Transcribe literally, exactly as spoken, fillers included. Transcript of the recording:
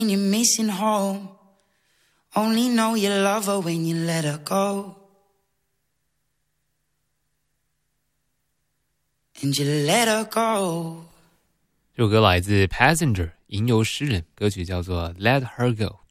You're missing home. Only know you love her when you let her go. And you let her go. 这首歌来自 Passenger 吟游诗人，歌曲叫做 Let Her Go。